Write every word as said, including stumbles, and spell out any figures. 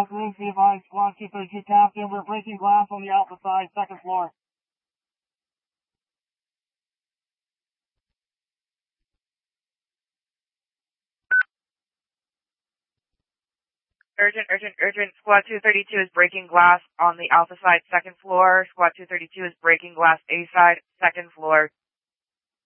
Please be advised, Squad two thirty-two task in. We're breaking glass on the alpha side, second floor. Urgent, urgent, urgent. Squad two thirty-two is breaking glass on the alpha side, second floor. Squad two thirty-two is breaking glass A side, second floor.